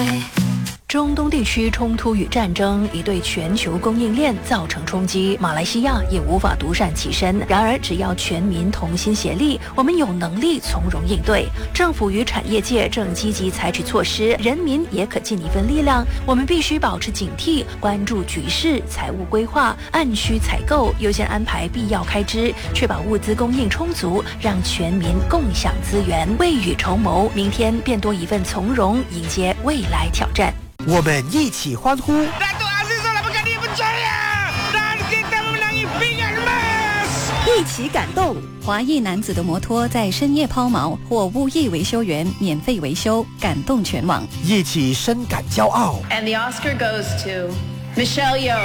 中东地区冲突与战争已对全球供应链造成冲击，马来西亚也无法独善其身。然而，只要全民同心协力，我们有能力从容应对。政府与产业界正积极采取措施，人民也可尽一份力量。我们必须保持警惕，关注局势，财务规划，按需采购，优先安排必要开支，确保物资供应充足，让全民共享资源，未雨绸缪，明天便多一份从容，迎接未来挑战。 我们一起欢呼！ Datuk Aziz telah menjadi berjaya dan kita memenangi Piala Emas。 一起感动！ 华裔男子的摩托在深夜抛锚，或物业维修员免费维修，感动全网。 一起深感骄傲。 And the Oscar goes to Michelle Yeoh。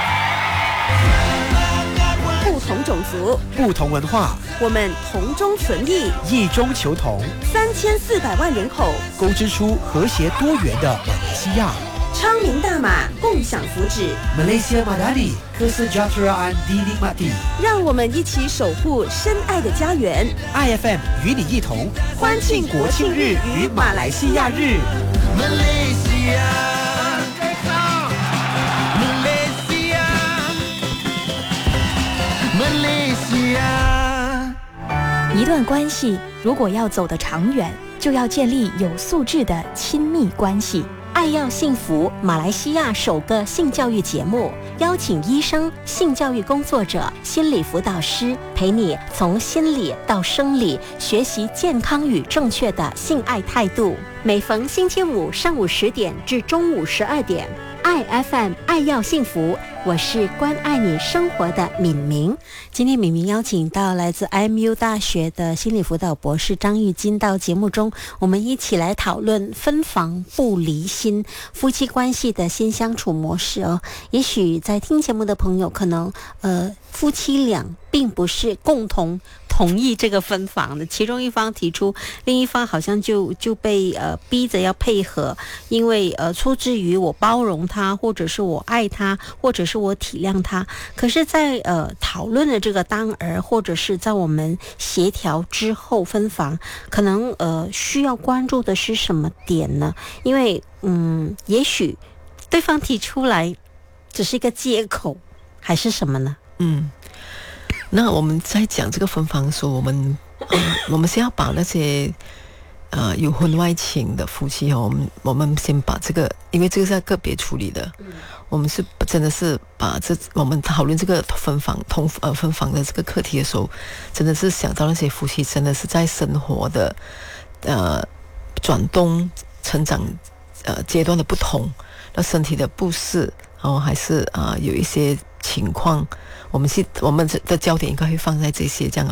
不同种族， 不同文化， 我们同中存异， 异中求同。 3400万人口， 勾织出和谐多元的马来西亚。 昌明大马，共享福祉。 Malaysia Madani, Kesejahteraan dinikmati。让我们一起守护深爱的家园。 IFM 与你一同欢庆国庆日与马来西亚日。 一段关系如果要走得长远，就要建立有素质的亲密关系。 爱要幸福，马来西亚首个性教育节目，邀请医生、性教育工作者、心理辅导师，陪你从心理到生理，学习健康与正确的性爱态度。每逢星期五上午10点至中午12点。IFM 爱要幸福，我是关爱你生活的敏明。今天敏明邀请到来自 IMU 大学的心理辅导博士张玉金到节目中，我们一起来讨论分房不离心夫妻关系的新相处模式哦。也许在听节目的朋友可能夫妻俩并不是共同同意这个分房的，其中一方提出，另一方好像就被逼着要配合，因为出自于我包容他，或者是我爱他，或者是我体谅他。可是在讨论的这个当儿，或者是在我们协调之后分房，可能需要关注的是什么点呢？因为也许对方提出来只是一个借口，还是什么呢？ 那我们在讲这个分房的时候，我们先要把那些有婚外情的夫妻我们先把这个，因为这个是要个别处理的，我们是真的是把我们讨论这个分房的这个课题的时候，真的是想到那些夫妻真的是在生活的转动成长阶段的不同，那身体的不适，然后还是有一些情况，我们的焦点应该会放在这些这样